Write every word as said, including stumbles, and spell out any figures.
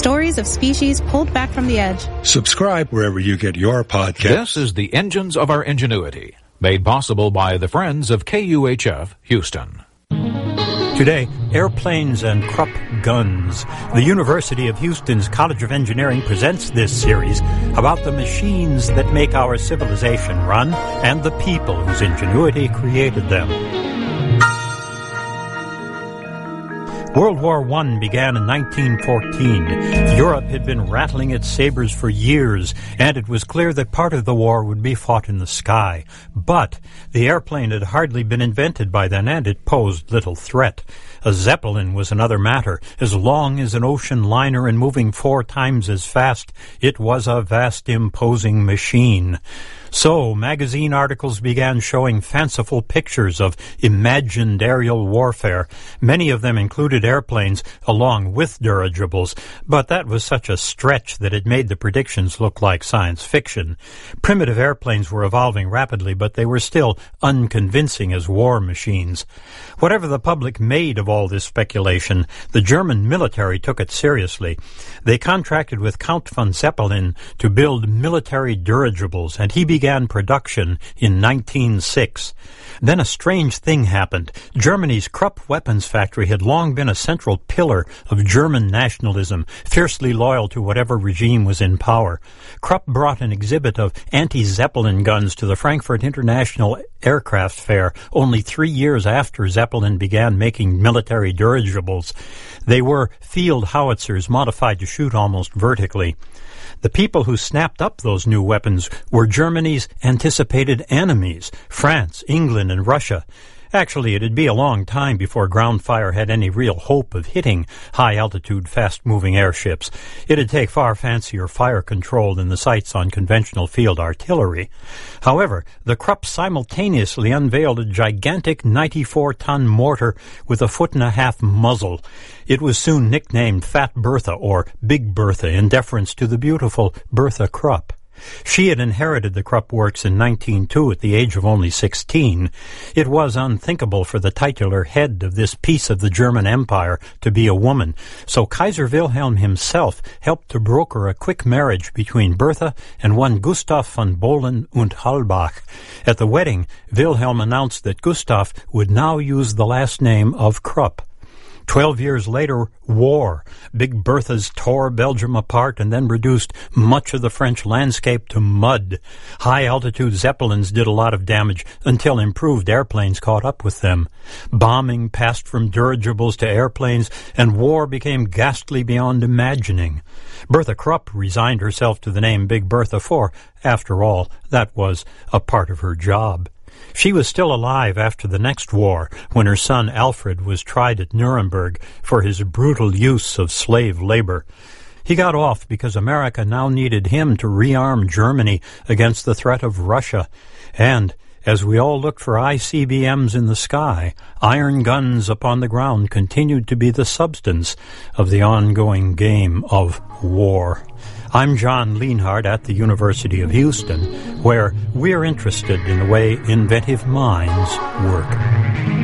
Stories of species pulled back from the edge. Subscribe wherever you get your podcasts. This is the Engines of Our Ingenuity, made possible by the friends of K U H F Houston. Today, airplanes and Krupp guns. The University of Houston's College of Engineering presents this series about the machines that make our civilization run and the people whose ingenuity created them. World War One began in nineteen fourteen. Europe had been rattling its sabers for years, and it was clear that part of the war would be fought in the sky. But the airplane had hardly been invented by then, and it posed little threat. A Zeppelin was another matter. As long as an ocean liner and moving four times as fast, it was a vast, imposing machine. So, magazine articles began showing fanciful pictures of imagined aerial warfare. Many of them included airplanes along with dirigibles, but that was such a stretch that it made the predictions look like science fiction. Primitive airplanes were evolving rapidly, but they were still unconvincing as war machines. Whatever the public made of all this speculation, the German military took it seriously. They contracted with Count von Zeppelin to build military dirigibles, and he began began production in nineteen oh six. Then a strange thing happened. Germany's Krupp weapons factory had long been a central pillar of German nationalism, fiercely loyal to whatever regime was in power. Krupp brought an exhibit of anti-Zeppelin guns to the Frankfurt International Aircraft Fair only three years after Zeppelin began making military dirigibles. They were field howitzers modified to shoot almost vertically. The people who snapped up those new weapons were Germany's anticipated enemies, France, England, and Russia. Actually, it'd be a long time before ground fire had any real hope of hitting high-altitude, fast-moving airships. It'd take far fancier fire control than the sights on conventional field artillery. However, the Krupp simultaneously unveiled a gigantic ninety-four ton mortar with a foot-and-a-half muzzle. It was soon nicknamed Fat Bertha, or Big Bertha, in deference to the beautiful Bertha Krupp. She had inherited the Krupp works in nineteen oh two at the age of only sixteen. It was unthinkable for the titular head of this piece of the German Empire to be a woman, so Kaiser Wilhelm himself helped to broker a quick marriage between Bertha and one Gustav von Bohlen und Halbach. At the wedding, Wilhelm announced that Gustav would now use the last name of Krupp. Twelve years later, war. Big Berthas tore Belgium apart and then reduced much of the French landscape to mud. High-altitude Zeppelins did a lot of damage until improved airplanes caught up with them. Bombing passed from dirigibles to airplanes, and war became ghastly beyond imagining. Bertha Krupp resigned herself to the name Big Bertha, for, after all, that was a part of her job. She was still alive after the next war, when her son Alfred was tried at Nuremberg for his brutal use of slave labor. He got off because America now needed him to rearm Germany against the threat of Russia. And, as we all looked for I C B Ms in the sky, iron guns upon the ground continued to be the substance of the ongoing game of war. I'm John Lienhardt at the University of Houston, where we're interested in the way inventive minds work.